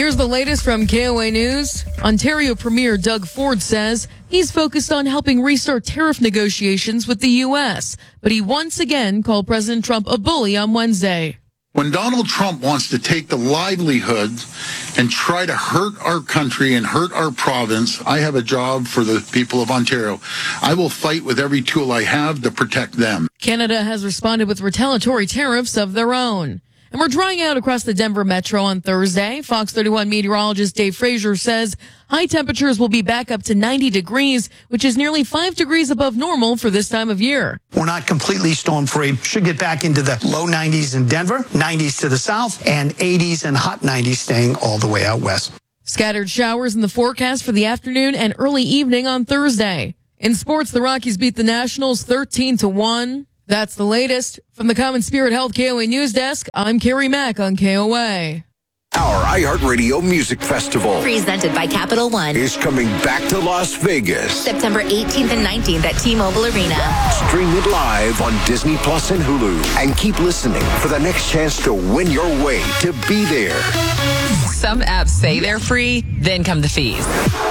Here's the latest from KOA News. Ontario Premier Doug Ford says he's focused on helping restart tariff negotiations with the U.S., but he once again called President Trump a bully on Wednesday. When Donald Trump wants to take the livelihood and try to hurt our country and hurt our province, I have a job for the people of Ontario. I will fight with every tool I have to protect them. Canada has responded with retaliatory tariffs of their own. And we're drying out across the Denver metro on Thursday. Fox 31 meteorologist Dave Frazier says high temperatures will be back up to 90 degrees, which is nearly 5 degrees above normal for this time of year. We're not completely storm-free. Should get back into the low 90s in Denver, 90s to the south, and 80s and hot 90s staying all the way out west. Scattered showers in the forecast for the afternoon and early evening on Thursday. In sports, the Rockies beat the Nationals 13-1. That's the latest. From the Common Spirit Health KOA News Desk, I'm Carrie Mack on KOA. Our iHeartRadio Music Festival, presented by Capital One, is coming back to Las Vegas. September 18th and 19th at T-Mobile Arena. Stream it live on Disney Plus and Hulu. And keep listening for the next chance to win your way to be there. Some apps say they're free, then come the fees.